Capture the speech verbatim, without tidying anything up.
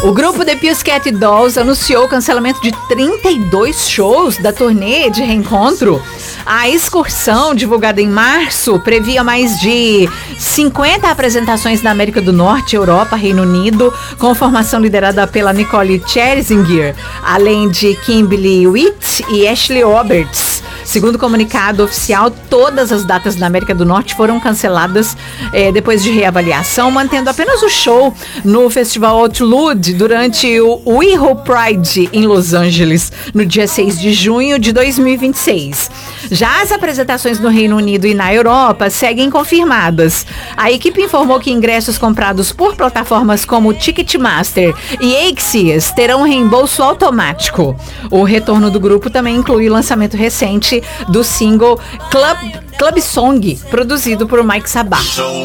O grupo The Pussycat Dolls anunciou o cancelamento de trinta e dois shows da turnê de reencontro. A excursão, divulgada em março, previa mais de cinquenta apresentações na América do Norte, Europa, Reino Unido, com formação liderada pela Nicole Scherzinger, além de Kimberly Witt e Ashley Roberts. Segundo o comunicado oficial, todas as datas na América do Norte foram canceladas eh, depois de reavaliação, mantendo apenas o show no Festival Outlook durante o WeHo Pride em Los Angeles, no dia seis de junho de dois mil e vinte e seis. Já as apresentações no Reino Unido e na Europa seguem confirmadas. A equipe informou que ingressos comprados por plataformas como Ticketmaster e Axios terão reembolso automático. O retorno do grupo também inclui o lançamento recente do single Club, Club Song, produzido por Mike Sabah.